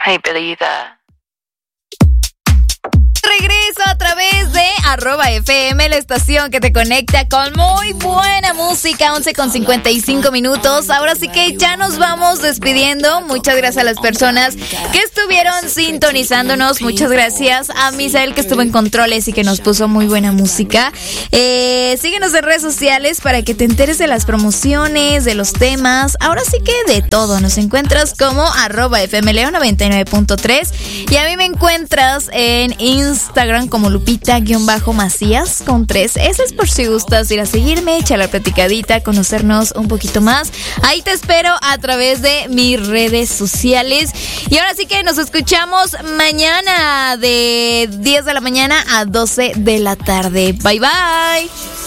I believe that. Regreso a través de @FM, la estación que te conecta con muy buena música. 11:55. Ahora sí que ya nos vamos despidiendo. Muchas gracias a las personas que estuvieron sintonizándonos. Muchas gracias a Misael, que estuvo en controles y que nos puso muy buena música. Síguenos en redes sociales para que te enteres de las promociones, de los temas. Ahora sí que de todo. Nos encuentras como @FMLeón 99.3. Y a mí me encuentras en Instagram como Lupita-Macías con 3 S, por si gustas ir a seguirme, echar la platicadita, conocernos un poquito más. Ahí te espero a través de mis redes sociales. Y ahora sí que nos escuchamos mañana de 10 de la mañana a 12 de la tarde. Bye bye.